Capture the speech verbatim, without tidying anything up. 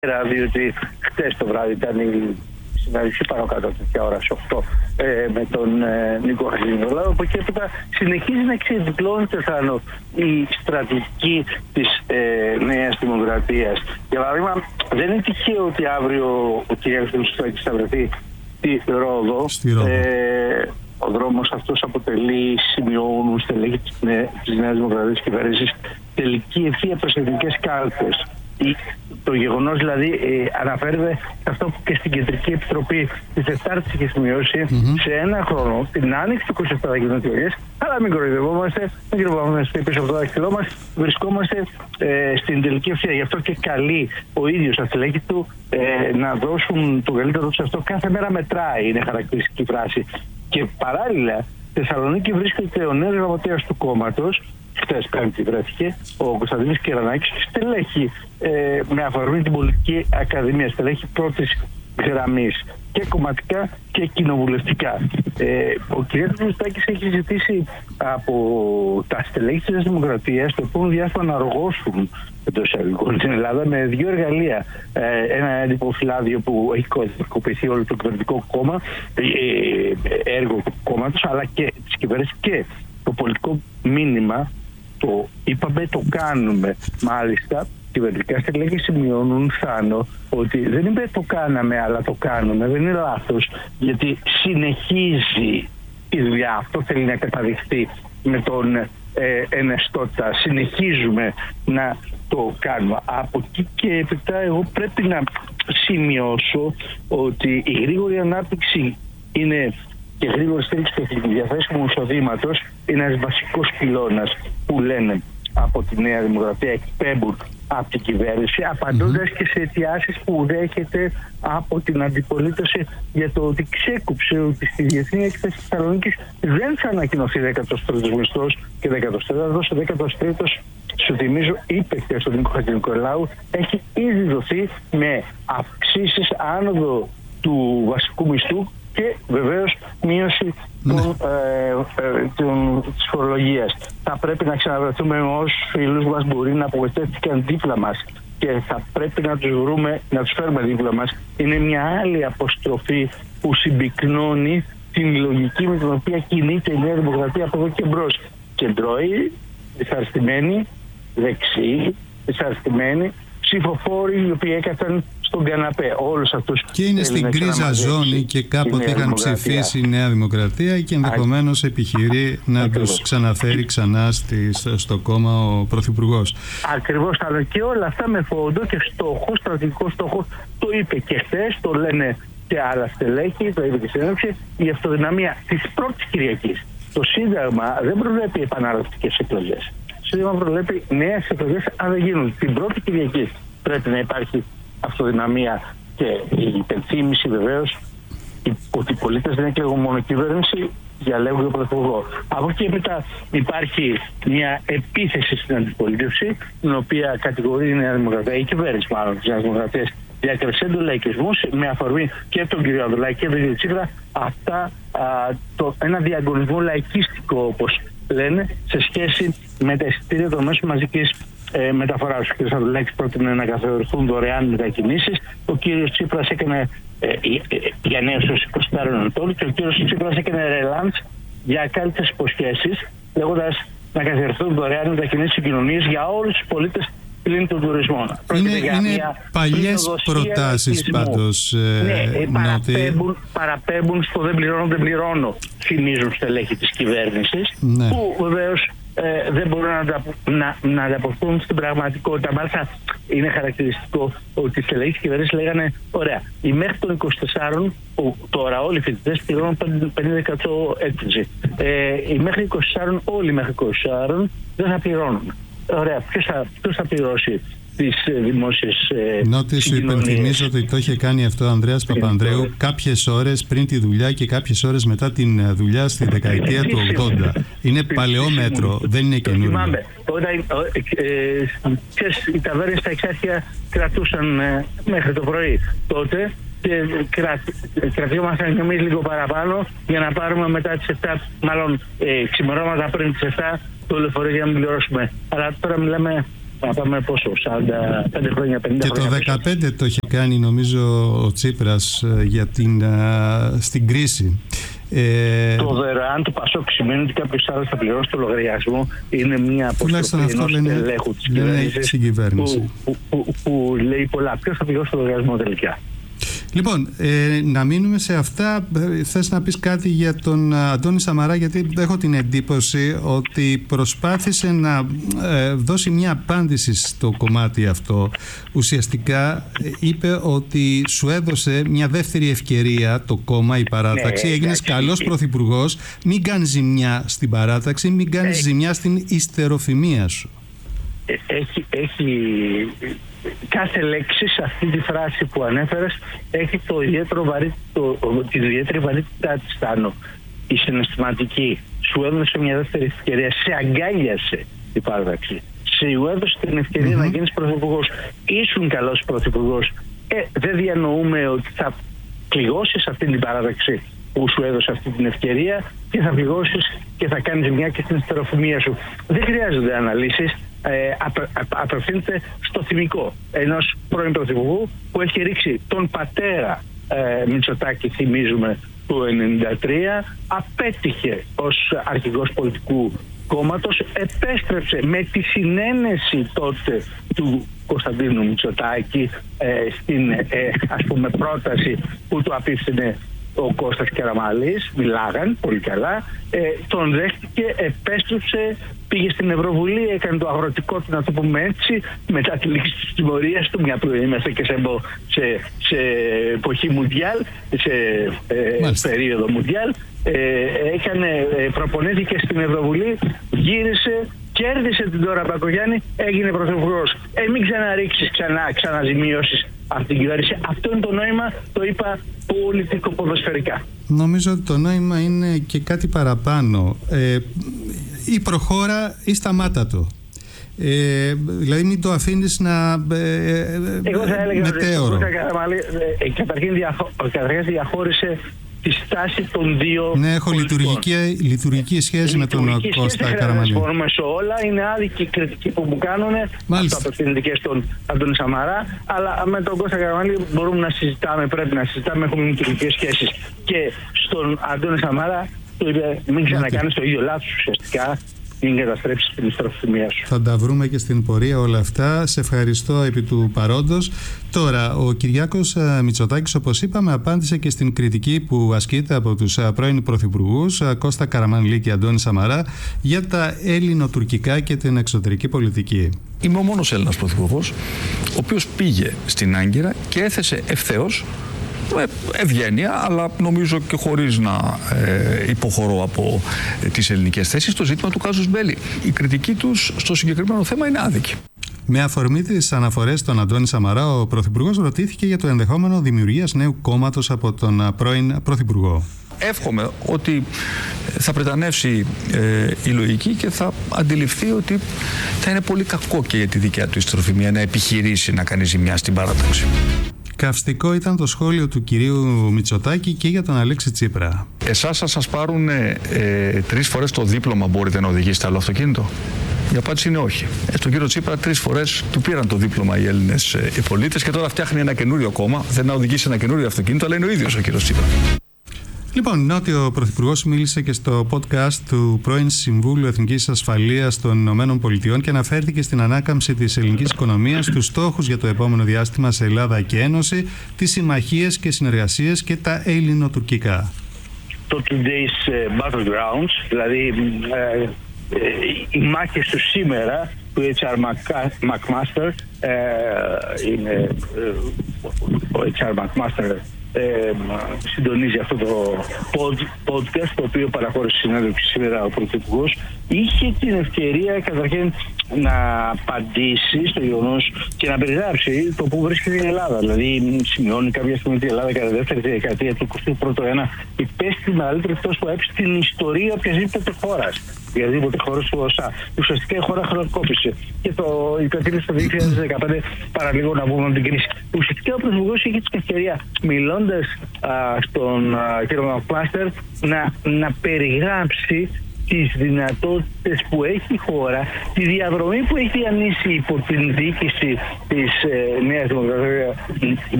Διότι χτες το βράδυ ήταν η συνάντηση πάνω κάτω τέτοια ώρα στις οκτώ ε, με τον ε, Νίκο Χατζηνικολάου. Από εκεί έπειτα συνεχίζει να εξεδιπλώνεται Θάνο η στρατηγική της ε, Νέας Δημοκρατίας. Για παράδειγμα, δεν είναι τυχαίο ότι αύριο ο κ. Μητσοτάκης θα βρεθεί στη Ρόδο. Στη Ρόδο. Ε, ο δρόμος αυτός αποτελεί, σημειώνουν στελέχη της, νέ, της Νέας Δημοκρατίας κυβέρνησης, τελική ευθεία προς εθνικές κάλπες. Το γεγονός δηλαδή ε, αναφέρεται σε αυτό που και στην Κεντρική Επιτροπή της Τετάρτης είχε σημειώσει mm-hmm. σε ένα χρόνο, την άνοιξη του είκοσι επτά θα γίνουν εκλογές, αλλά μην κοροϊδευόμαστε, μην κοροϊδευόμαστε πίσω από το δάχτυλό μας, βρισκόμαστε ε, στην τελική ευθεία. Γι' αυτό και καλεί ο ίδιος τα στελέχη του ε, να δώσουν το καλύτερο του σε αυτό. Κάθε μέρα μετράει, είναι χαρακτηριστική φράση. Και παράλληλα, στη Θεσσαλονίκη βρίσκεται ο νέος γραμματέας του κόμματος. Χθες Πέμπτη βρέθηκε ο Κωνσταντίνος Κερανάκης, στελέχη ε, με αφορμή την Πολιτική Ακαδημία, στελέχη πρώτης γραμμής και κομματικά και κοινοβουλευτικά. Ε, ο κ. Μητσοτάκης έχει ζητήσει από τα στελέχη της Δημοκρατίας το επόμενο διάστημα να αργώσουν εντός εισαγωγικών στην Ελλάδα με δύο εργαλεία. Ε, ένα έντυπο φυλάδιο που έχει κωδικοποιηθεί όλο το κυβερνητικό κόμμα, ε, έργο του κόμματος, αλλά και της κυβέρνησης, και το πολιτικό μήνυμα, το είπαμε, το κάνουμε. Μάλιστα, κυβερνητικά στελέχη σημειώνουν, Θάνο, ότι δεν είπε το κάναμε, αλλά το κάνουμε. Δεν είναι λάθος, γιατί συνεχίζει η δουλειά. Αυτό θέλει να καταδειχθεί με τον ε, ενεστώτα. Συνεχίζουμε να το κάνουμε. Από εκεί και έπειτα εγώ πρέπει να σημειώσω ότι η γρήγορη ανάπτυξη είναι και γρήγορη στήριξη του διαθέσιμου εισοδήματος είναι ένας βασικός πυλώνας που λένε από τη Νέα Δημοκρατία, εκπέμπουν από την κυβέρνηση, απαντώντας mm-hmm. και σε αιτιάσεις που δέχεται από την αντιπολίτευση για το ότι ξέκουψε ότι στη Διεθνή Έκθεση της Θεσσαλονίκης δεν θα ανακοινωθεί δέκατος τρίτος μισθός και δέκατος τέταρτος. Ο δέκατος τρίτος, σου θυμίζω, είπε και στον Νίκο Χατζηνικολάου, έχει ήδη δοθεί με αυξήσεις άνοδο του βασικού μισθού και βεβαίως μείωση ναι. των, ε, ε, των, της φορολογίας. Θα πρέπει να ξαναβρεθούμε με όσους φίλους μας μπορεί να απογοητεύτηκαν δίπλα μας και θα πρέπει να τους βρούμε, να τους φέρουμε δίπλα μας. Είναι μια άλλη αποστροφή που συμπυκνώνει την λογική με την οποία κινείται η Νέα Δημοκρατία από εδώ και μπρος. Κεντρώοι, δυσαρεστημένοι, δεξιοί, δυσαρεστημένοι, ψηφοφόροι οι οποίοι έκατσαν στον καναπέ. Όλους αυτούς. Και είναι στην κρίζα ζώνη και κάποτε είχαν ψηφίσει η Νέα Δημοκρατία και ενδεχομένως επιχειρεί να Ακριβώς. τους ξαναφέρει ξανά στη, στο κόμμα ο Πρωθυπουργός. Ακριβώς, αλλά και όλα αυτά με φόντο και στόχο, στρατηγικό στόχο, το είπε και χθες, το λένε και άλλα στελέχη, το είπε και στην ένωση, η αυτοδυναμία της πρώτης Κυριακής. Το Σύνταγμα δεν προβλέπει επαναληπτικές εκλογές. Το Σύνταγμα προβλέπει νέες εκλογές αν δεν γίνουν. Την πρώτη Κυριακή πρέπει να υπάρχει αυτοδυναμία και η υπενθύμηση βεβαίως ότι οι πολίτες δεν εκλέγουν μόνο κυβέρνηση, διαλέγουν τον Πρωθυπουργό. Από εκεί μετά υπάρχει μια επίθεση στην αντιπολίτευση, την οποία κατηγορεί η Νέα Δημοκρατία, η κυβέρνηση μάλλον της Νέας Δημοκρατίας, διακρεσέντου λαϊκισμού με αφορμή και τον κ. Ανδρουλάκη και τον κ. Τσίπρα, αυτά α, το, ένα διαγωνισμό λαϊκίστικο, όπως λένε, σε σχέση με τα εισιτήρια των μέσων μαζικής Ε, μεταφοράς. Ο κ. Ανδρουλάκης πρότεινε να καθοριστούν δωρεάν μετακινήσεις. Ο κ. Τσίπρας έκανε ε, ε, ε, για νέους στους είκοσι Ανατόλου και ο κ. Τσίπρας έκανε ρελάντς για κάλυτες υποσχέσεις, λέγοντας να καθοριστούν δωρεάν μετακινήσεις συγκοινωνίες για όλους τους πολίτες πλην των τουρισμών. Είναι, είναι παλιές προτάσεις πάντως. Ε, ναι, παραπέμπουν, παραπέμπουν στο δεν πληρώνω, δεν πληρώνω, θυμίζουν στελέχη της κυβέρνησης, ναι. που βεβαίως Ε, δεν μπορούν να, να, να ανταποκριθούν στην πραγματικότητα. Μάλιστα, είναι χαρακτηριστικό ότι οι στελέχοι της κυβέρνησης λέγανε: ωραία, οι μέχρι των είκοσι τεσσάρων, που τώρα όλοι οι φοιτητές πληρώνουν πενήντα τοις εκατό έκπτωση. Ε, οι μέχρι είκοσι τεσσάρων, όλοι μέχρι είκοσι τεσσάρων δεν θα πληρώνουν. Ωραία, ποιος θα, ποιος θα πληρώσει τις δημόσιες ε, Νότι σου υπενθυμίζω ότι το είχε κάνει αυτό ο Ανδρέας Παπανδρέου κάποιες ώρες πριν τη δουλειά και κάποιες ώρες μετά την δουλειά στη δεκαετία του ογδόντα. Είναι παλαιό μέτρο, δεν είναι καινούριο. Θυμάμαι, όταν οι ταβέρνες στα Εξάρχεια κρατούσαν ε, μέχρι το πρωί τότε και κρατιόμασταν κι εμείς λίγο παραπάνω για να πάρουμε μετά τις επτά, μάλλον ε, ξημερώματα πριν τις επτά, το λεωφορείο για να μην πληρώσουμε. Αλλά τώρα μιλάμε να πάμε πόσο, σαράντα πέντε χρόνια, πενήντα και χρόνια. Και το δεκαπέντε το είχε κάνει νομίζω ο Τσίπρας για την, στην κρίση. Ε... Το δωρεάν του Πασόκ σημαίνει ότι κάποιος άλλος θα πληρώσει το λογαριασμό. Είναι μια αποστροφή ενός ελέγχου της κυβέρνησης που, που, που, που λέει πολλά. Ποιος θα πληρώσει το λογαριασμό τελικά? Λοιπόν, ε, να μείνουμε σε αυτά. Θες να πεις κάτι για τον Αντώνη Σαμαρά? Γιατί έχω την εντύπωση ότι προσπάθησε να ε, δώσει μια απάντηση στο κομμάτι αυτό. Ουσιαστικά είπε ότι σου έδωσε μια δεύτερη ευκαιρία το κόμμα, η παράταξη. Ναι, έγινες καλός πρωθυπουργός. Μην κάνεις ζημιά στην παράταξη, μην κάνεις ε, ζημιά στην υστεροφημία σου. Έχει... έχει... Κάθε λέξη σε αυτή τη φράση που ανέφερες έχει το ιδιαίτερο βαρύ, το, την ιδιαίτερη βαρύτητά της, Τάνο. Η συναισθηματική. Σου έδωσε μια δεύτερη ευκαιρία, σε αγκάλιασε η παράταξη. Σου έδωσε την ευκαιρία mm-hmm. να γίνεις πρωθυπουργός. Ήσουν καλός πρωθυπουργός. Ε, δεν διανοούμε ότι θα πληγώσεις αυτή την παράταξη που σου έδωσε αυτή την ευκαιρία και θα πληγώσεις και θα κάνεις μια και στην ιστεροφημία σου. Δεν χρειάζονται αναλύσεις. Ε, απε, απευθύνεται στο θυμικό ενός πρώην πρωθυπουργού που έχει ρίξει τον πατέρα ε, Μητσοτάκη, θυμίζουμε, του ενενήντα τρία, απέτυχε ως αρχηγός πολιτικού κόμματος, επέστρεψε με τη συνένεση τότε του Κωνσταντίνου Μητσοτάκη ε, στην ε, ας πούμε πρόταση που του απίφθινε ο Κώστας Καραμανλής, μιλάγαν πολύ καλά, ε, τον δέχτηκε, επέστρεψε, πήγε στην Ευρωβουλή, έκανε το αγροτικό του, να το πούμε έτσι, μετά τη λήξη της τιμωρίας του, μια που είμαστε και σε, σε, σε εποχή Μουντιάλ, σε ε, περίοδο Μουντιάλ, ε, έκανε, ε, προπονήθηκε στην Ευρωβουλή, γύρισε, κέρδισε την Ντόρα Μπακογιάννη, έγινε πρωθυπουργός. Ε, μην ξαναρίξεις ξανά, ξαναζημιώσεις αυτή την κυβέρνηση. Αυτό είναι το νόημα, το είπα πολιτικο-ποδοσφαιρικά. Νομίζω ότι το νόημα είναι και κάτι παραπάνω. Ε, ή προχώρα ή σταμάτα το. Ε, δηλαδή μην το αφήνεις να ε, Εγώ θα έλεγα μετέωρο. ότι ε, καταρχήν διαχω, διαχώρισε τη στάση των δύο. Ναι, έχω λειτουργική, λειτουργική σχέση με τον Κώστα Καραμανλή. Δεν συμφωνούμε σε όλα. Είναι άδικη η κριτική που μου κάνουν. Αυτό απευθύνεται και στον Αντώνη Σαμαρά. Αλλά με τον Κώστα Καραμανλή μπορούμε να συζητάμε, πρέπει να συζητάμε. Έχουμε λειτουργικές σχέσεις. Και στον Αντώνη Σαμαρά του είπε: μην ξανακάνεις το ίδιο λάθος ουσιαστικά. Μην καταστρέψεις την ιστροφημία σου. Θα τα βρούμε και στην πορεία όλα αυτά. Σε ευχαριστώ επί του παρόντος. Τώρα, ο Κυριάκος Μητσοτάκης, όπως είπαμε, απάντησε και στην κριτική που ασκείται από τους πρώην πρωθυπουργούς Κώστα Καραμανλή και Αντώνη Σαμαρά για τα ελληνοτουρκικά και την εξωτερική πολιτική. Είμαι ο μόνος Έλληνας πρωθυπουργός, ο οποίος πήγε στην Άγκυρα και έθεσε ευθέως, με ευγένεια, αλλά νομίζω και χωρίς να ε, υποχωρώ από ε, τις ελληνικές θέσεις, το ζήτημα του κάζους μπέλι. Η κριτική τους στο συγκεκριμένο θέμα είναι άδικη. Με αφορμή τις αναφορές στον Αντώνη Σαμαρά, ο Πρωθυπουργός ρωτήθηκε για το ενδεχόμενο δημιουργίας νέου κόμματος από τον πρώην Πρωθυπουργό. Εύχομαι ότι θα πρετανεύσει ε, η λογική και θα αντιληφθεί ότι θα είναι πολύ κακό και για τη δικιά του ιστροφημία να επιχειρήσει να κάνει ζημιά στην παράταξη. Καυστικό ήταν το σχόλιο του κυρίου Μητσοτάκη και για τον Αλέξη Τσίπρα. Εσάς θα σας πάρουν ε, ε, τρεις φορές το δίπλωμα, μπορείτε να οδηγήσετε άλλο αυτοκίνητο? Η απάντηση είναι όχι. Ε, στον κύριο Τσίπρα τρεις φορές του πήραν το δίπλωμα οι Έλληνες ε, οι πολίτες και τώρα φτιάχνει ένα καινούριο κόμμα. Δεν να οδηγήσει ένα καινούριο αυτοκίνητο, αλλά είναι ο ίδιος ο κύριος Τσίπρα. Λοιπόν, είναι ότι ο Πρωθυπουργός μίλησε και στο podcast του πρώην Συμβούλου Εθνικής Ασφαλείας των Ηνωμένων Πολιτειών και αναφέρθηκε στην ανάκαμψη της ελληνικής οικονομίας, τους στόχους για το επόμενο διάστημα σε Ελλάδα και Ένωση, τις συμμαχίες και συνεργασίες και τα ελληνοτουρκικά. Το today's battlegrounds, δηλαδή ε, ε, οι μάχες του σήμερα, του έιτς αρ McMaster, ε, είναι ε, ο έιτς αρ McMaster Ε, συντονίζει αυτό το pod, podcast το οποίο παραχώρησε συνέντευξη σήμερα ο Πρωθυπουργός. Είχε την ευκαιρία καταρχήν να απαντήσει στο γεγονός και να περιγράψει το που βρίσκεται η Ελλάδα. Δηλαδή σημειώνει κάποια στιγμή ότι η Ελλάδα κατά δεύτερη δεκαετία του εικοστού πρώτου αιώνα υπέστη τη μεγαλύτερη πτώση που έπαιξε στην ιστορία οποιασδήποτε χώρας. Οποιασδήποτε χώρα του ΟΣΑ. Ουσιαστικά η χώρα χρεοκόπησε. Και το υπερθύμισε το δύο χιλιάδες δεκαπέντε, παραλίγο να βγούμε από την κρίση. Ουσιαστικά ο Πρωθυπουργός είχε την ευκαιρία, μιλώντας α, στον α, κύριο McMaster, να, να περιγράψει τις δυνατότητες που έχει η χώρα, τη διαδρομή που έχει διανύσει υπό την διοίκηση της ε, Νέας Δημοκρατίας